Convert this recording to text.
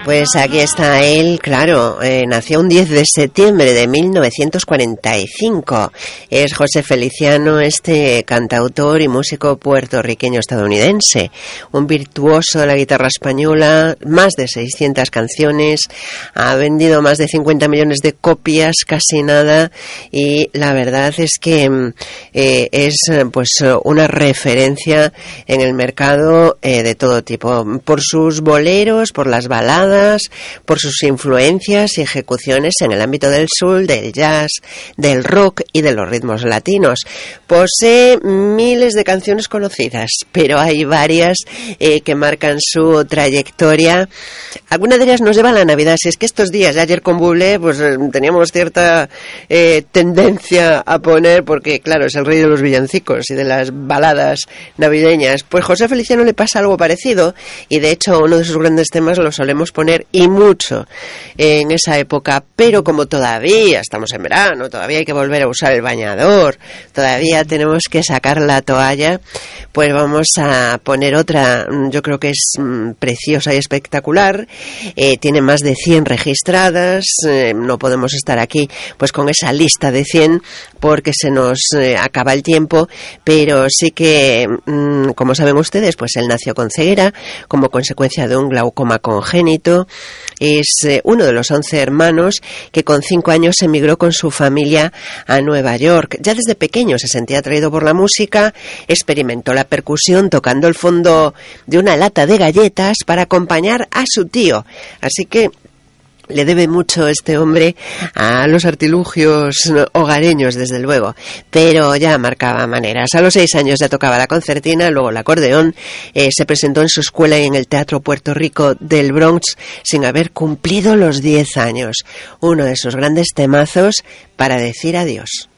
Pues aquí está él, claro, nació un 10 de septiembre de 1945. Es José Feliciano, este cantautor y músico puertorriqueño-estadounidense. Un virtuoso de la guitarra española, más de 600 canciones, ha vendido más de 50 millones de copias, casi nada, y la verdad es que es pues una referencia en el mercado de todo tipo, por sus boleros, por las baladas, por sus influencias y ejecuciones en el ámbito del soul, del jazz, del rock y de los ritmos latinos. Posee miles de canciones conocidas, pero hay varias que marcan su trayectoria. Algunas de ellas nos llevan a la Navidad. Si es que estos días, ayer con Bublé, pues teníamos cierta tendencia a poner, porque claro, es el rey de los villancicos y de las baladas navideñas. Pues José Feliciano le pasa algo parecido, y de hecho uno de sus grandes temas lo solemos poner y mucho en esa época, pero como todavía estamos en verano, todavía hay que volver a usar el bañador, todavía tenemos que sacar la toalla, pues vamos a poner otra, yo creo que es preciosa y espectacular. Tiene más de 100 registradas, no podemos estar aquí pues con esa lista de 100 porque se nos acaba el tiempo, pero sí que, como saben ustedes, pues él nació con ceguera como consecuencia de un glaucoma congénito. Es uno de los 11 hermanos que con 5 años emigró con su familia a Nueva York. Ya desde pequeño se sentía atraído por la música, experimentó la percusión tocando el fondo de una lata de galletas para acompañar a su tío. Así que le debe mucho este hombre a los artilugios hogareños, desde luego, pero ya marcaba maneras. A los 6 años ya tocaba la concertina, luego el acordeón, se presentó en su escuela y en el Teatro Puerto Rico del Bronx sin haber cumplido los 10 años. Uno de sus grandes temazos, Para decir adiós.